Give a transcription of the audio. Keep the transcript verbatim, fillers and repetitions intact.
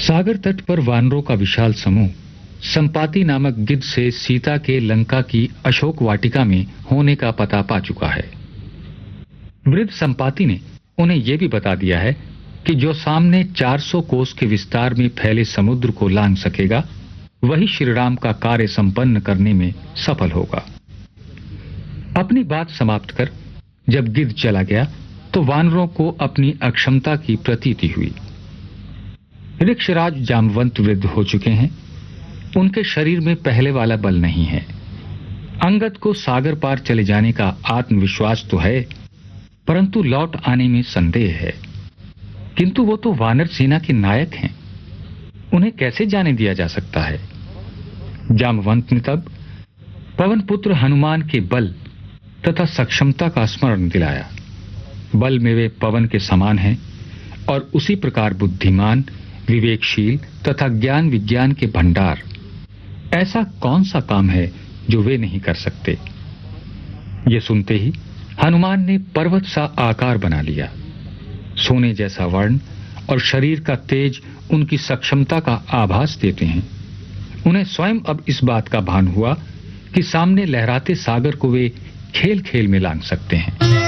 सागर तट पर वानरों का विशाल समूह संपाति नामक गिद्ध से सीता के लंका की अशोक वाटिका में होने का पता पा चुका है। वृद्ध संपाति ने उन्हें यह भी बता दिया है कि जो सामने चार सौ कोस के विस्तार में फैले समुद्र को लांघ सकेगा, वही श्रीराम का कार्य संपन्न करने में सफल होगा। अपनी बात समाप्त कर जब गिद्ध चला गया तो वानरों को अपनी अक्षमता की प्रतीति हुई। ऋक्षराज जामवंत वृद्ध हो चुके हैं। उनके शरीर में पहले वाला बल नहीं है। अंगद को सागर पार चले जाने का आत्मविश्वास तो है, परंतु लौट आने में संदेह है। किंतु वो तो वानर सेना के नायक हैं, उन्हें कैसे जाने दिया जा सकता है। जामवंत ने तब पवन पुत्र हनुमान के बल तथा सक्षमता का स्मरण दिलाया। बल में वे पवन के समान हैं और उसी प्रकार बुद्धिमान, विवेकशील तथा ज्ञान विज्ञान के भंडार। ऐसा कौन सा काम है जो वे नहीं कर सकते। ये सुनते ही हनुमान ने पर्वत सा आकार बना लिया। सोने जैसा वर्ण और शरीर का तेज उनकी सक्षमता का आभास देते हैं। उन्हें स्वयं अब इस बात का भान हुआ कि सामने लहराते सागर को वे खेल खेल में लांघ सकते हैं।